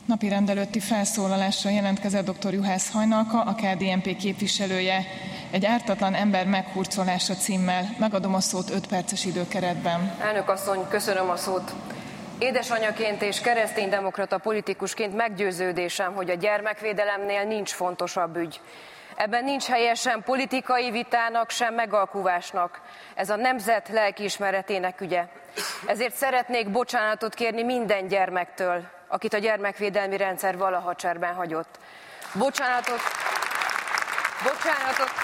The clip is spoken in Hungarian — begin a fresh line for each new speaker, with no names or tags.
Napirend előtti felszólalásra jelentkezett dr. Juhász Hajnalka, a KDNP képviselője, egy ártatlan ember meghurcolása címmel. Megadom a szót 5 perces időkeretben.
Elnök asszony, köszönöm a szót. Édesanyaként és kereszténydemokrata politikusként meggyőződésem, hogy a gyermekvédelemnél nincs fontosabb ügy. Ebben nincs helye sem politikai vitának, sem megalkuvásnak. Ez a nemzet lelkiismeretének ügye. Ezért szeretnék bocsánatot kérni minden gyermektől, akit a gyermekvédelmi rendszer valaha cserben hagyott. Bocsánatot